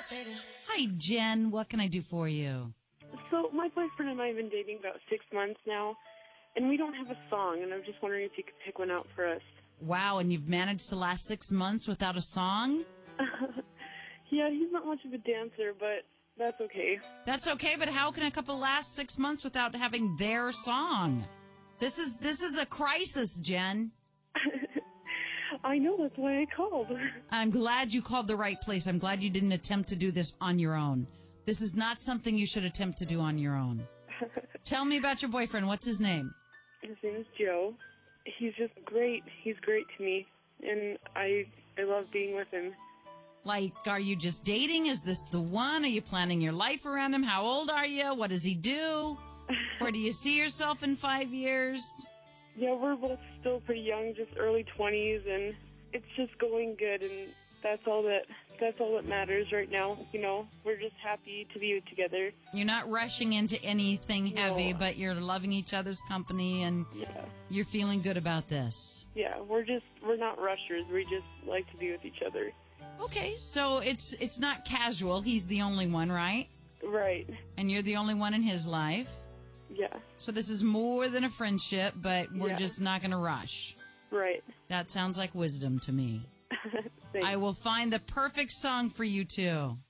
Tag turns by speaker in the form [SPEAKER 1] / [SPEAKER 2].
[SPEAKER 1] Hi, Jen. What can I do for you?
[SPEAKER 2] So my boyfriend and I have been dating about 6 months now, and we don't have a song, and I was just wondering if you could pick one out for us.
[SPEAKER 1] Wow, and you've managed to last 6 months without a song?
[SPEAKER 2] Yeah, he's not much of a dancer, but that's okay.
[SPEAKER 1] That's okay, but how can a couple last 6 months without having their song? This is a crisis, Jen.
[SPEAKER 2] I know, that's why I called.
[SPEAKER 1] I'm glad you called the right place. I'm glad you didn't attempt to do this on your own. This is not something you should attempt to do on your own. Tell me about your boyfriend. What's his name?
[SPEAKER 2] His name is Joe. He's just great. He's great to me, and I love being with him.
[SPEAKER 1] Like, are you just dating? Is this the one? Are you planning your life around him? How old are you? What does he do? Where do you see yourself in 5 years?
[SPEAKER 2] Yeah, we're both still pretty young, just early 20s, and it's just going good, and that's all that matters right now. You know, we're just happy to be together.
[SPEAKER 1] You're not rushing into anything heavy, but you're loving each other's company, and you're feeling good about this.
[SPEAKER 2] Yeah, we're not rushers. We just like to be with each other.
[SPEAKER 1] Okay, so it's not casual. He's the only one, right?
[SPEAKER 2] Right.
[SPEAKER 1] And you're the only one in his life.
[SPEAKER 2] Yeah.
[SPEAKER 1] So this is more than a friendship, but we're just not going to rush.
[SPEAKER 2] Right.
[SPEAKER 1] That sounds like wisdom to me.
[SPEAKER 2] Thanks.
[SPEAKER 1] I will find the perfect song for you two.